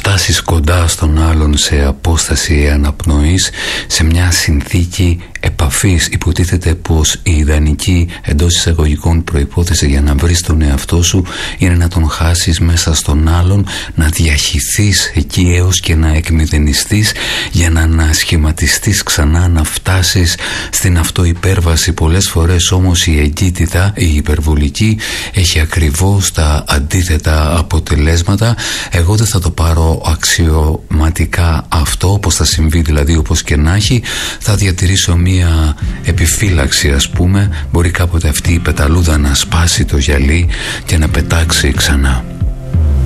φτάσεις κοντά στον άλλον σε απόσταση αναπνοής, σε μια συνθήκη επαφής. Υποτίθεται πως η ιδανική εντός εισαγωγικών προϋπόθεση για να βρεις τον εαυτό σου είναι να τον χάσεις μέσα στον άλλον, να διαχυθείς εκεί έως και να εκμηδενιστείς για να ανασχηματιστείς ξανά, να φτάσεις στην αυτοϋπέρβαση. Πολλές φορές όμως η εγκύτητα, η υπερβολική, έχει ακριβώς τα αντίθετα αποτελέσματα. Εγώ δεν θα το πάρω αξιωματικά αυτό, όπως θα συμβεί δηλαδή, όπως και να έχει. Θα διατηρήσω μία επιφύλαξη, ας πούμε. Μπορεί κάποτε αυτή η πεταλούδα να σπάσει το γυαλί και να πετάξει ξανά.